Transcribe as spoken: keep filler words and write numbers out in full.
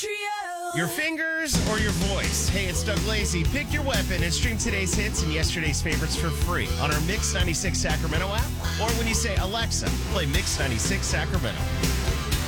Trio. Your fingers or your voice? Hey, it's Doug Lacey. Pick your weapon and stream today's hits and yesterday's favorites for free on our Mix ninety-six Sacramento app. Or when you say, Alexa, play Mix ninety-six Sacramento.